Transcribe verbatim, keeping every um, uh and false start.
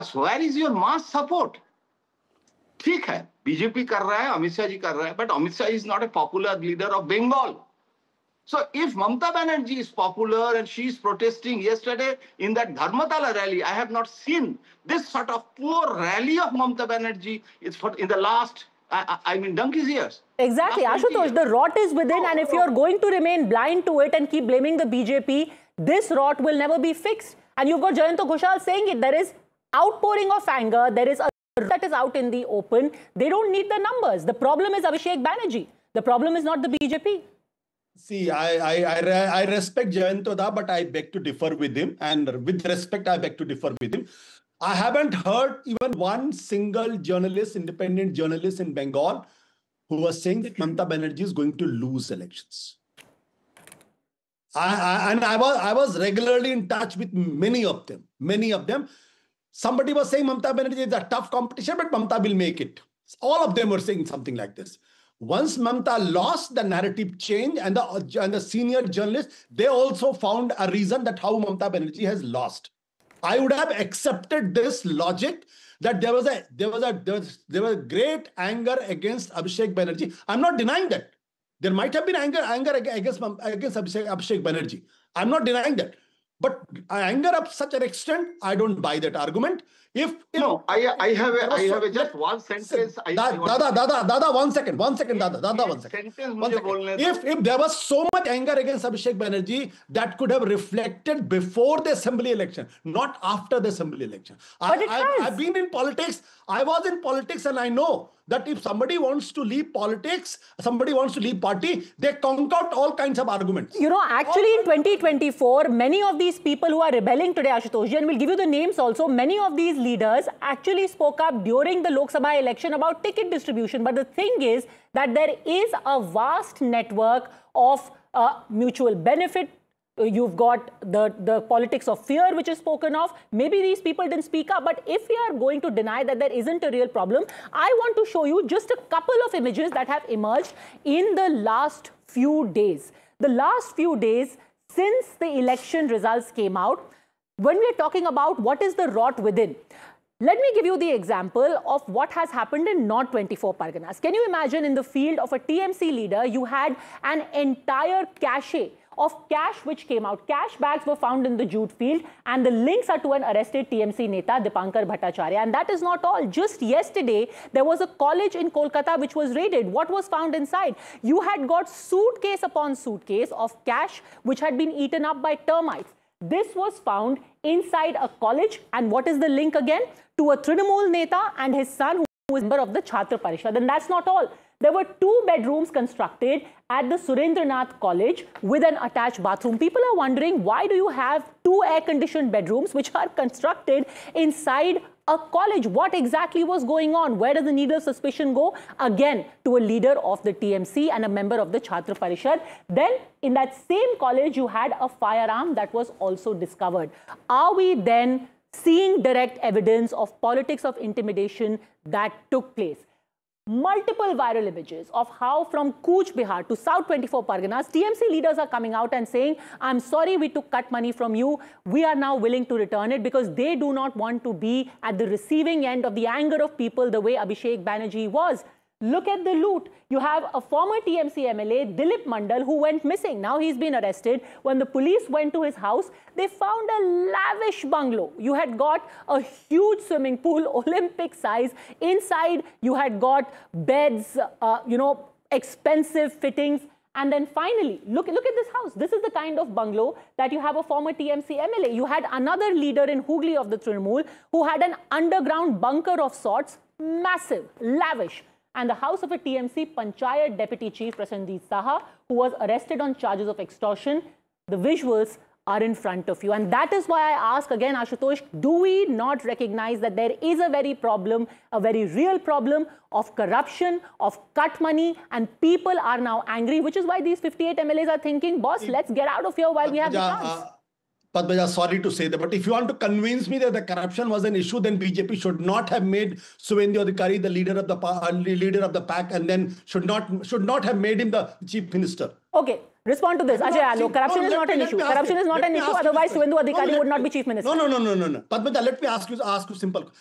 where is your mass support? ठीक है, BJP कर रहा है, अमित शाह जी कर रहा है, but Amit Shah is not a popular leader of Bengal. So if Mamata Banerjee is popular and she is protesting yesterday in that Dharmatala rally, I have not seen this sort of poor rally of Mamata Banerjee is for in the last, I, I mean, donkey's years. Exactly, Ashutosh, the rot is within, and if you're going to remain blind to it and keep blaming the B J P, this rot will never be fixed. And you've got Jayanta Ghoshal saying it. There is outpouring of anger. There is a that is out in the open. They don't need the numbers. The problem is Abhishek Banerjee. The problem is not the B J P. See, I, I, I, I respect Jayanta, but I beg to differ with him. And with respect, I beg to differ with him. I haven't heard even one single journalist, independent journalist in Bengal, who was saying that Mamata Banerjee is going to lose elections. I, I, and I was, I was regularly in touch with many of them, many of them. Somebody was saying Mamata Banerjee is a tough competition, but Mamata will make it. All of them were saying something like this. Once Mamata lost, the narrative changed, and the, and the senior journalists, they also found a reason that how Mamata Banerjee has lost. I would have accepted this logic that there was a there was a there was, there was great anger against Abhishek Banerjee. I'm not denying that. There might have been anger anger against against Abhishek, Abhishek Banerjee. I'm not denying that. But anger up such an extent, I don't buy that argument. If, if no, I I have a, I have a just one sentence. I, da, I Dada, Dada, Dada, one second, one second, Dada, Dada, one second. One second. If if there was so much anger against Abhishek Banerjee, that could have reflected before the assembly election, not after the assembly election. But I, it I, has. I've been in politics. I was in politics, and I know that if somebody wants to leave politics, somebody wants to leave party, they concoct all kinds of arguments. You know, actually in twenty twenty-four, many of these people who are rebelling today, Ashutosh, and we'll give you the names also, many of these leaders actually spoke up during the Lok Sabha election about ticket distribution. But the thing is that there is a vast network of uh, mutual benefit. You've got the, the politics of fear, which is spoken of. Maybe these people didn't speak up, but if we are going to deny that there isn't a real problem, I want to show you just a couple of images that have emerged in the last few days. The last few days since the election results came out, when we're talking about what is the rot within, let me give you the example of what has happened in North twenty-four Parganas. Can you imagine in the field of a T M C leader, you had an entire cache of cash which came out. Cash bags were found in the jute field, and the links are to an arrested T M C Neta, Dipankar Bhattacharya. And that is not all. Just yesterday, there was a college in Kolkata which was raided. What was found inside? You had got suitcase upon suitcase of cash which had been eaten up by termites. This was found inside a college. And what is the link again? To a Trinamool Neta and his son, who was a member of the Chhatra Parishad. And that's not all. There were two bedrooms constructed at the Surendranath College with an attached bathroom. People are wondering, why do you have two air-conditioned bedrooms which are constructed inside a college? What exactly was going on? Where does the needle of suspicion go? Again, to a leader of the T M C and a member of the Chhatra Parishad. Then, in that same college, you had a firearm that was also discovered. Are we then seeing direct evidence of politics of intimidation that took place? Multiple viral images of how from Cooch Behar to South twenty-four Parganas, T M C leaders are coming out and saying, I'm sorry we took cut money from you. We are now willing to return it, because they do not want to be at the receiving end of the anger of people the way Abhishek Banerjee was. Look at the loot. You have a former T M C M L A, Dilip Mandal, who went missing. Now he's been arrested. When the police went to his house, they found a lavish bungalow. You had got a huge swimming pool, Olympic size. Inside, you had got beds, uh, you know, expensive fittings. And then finally, look, look at this house. This is the kind of bungalow that you have a former T M C M L A. You had another leader in Hooghly of the Trinamool who had an underground bunker of sorts, massive, lavish. And the house of a T M C Panchayat Deputy Chief, Prasenjit Saha, who was arrested on charges of extortion. The visuals are in front of you. And that is why I ask again, Ashutosh, do we not recognize that there is a very problem, a very real problem of corruption, of cut money, and people are now angry, which is why these fifty-eight M L As are thinking, boss, let's get out of here while we have the chance. Uh, Padmaja, sorry to say that, but if you want to convince me that the corruption was an issue, then B J P should not have made Suvendu Adhikari the leader of the uh, leader of the pack, and then should not should not have made him the chief minister. Okay, Respond to this, I do Ajay not Alok. see- Corruption no, is let not me- an let issue. me ask Corruption you- is not let an me issue. ask you Otherwise, this question. Suvendu Adhikari No, would let not me- be chief minister. No, no, no, no, no, no. Padmita, let me ask you ask you simple.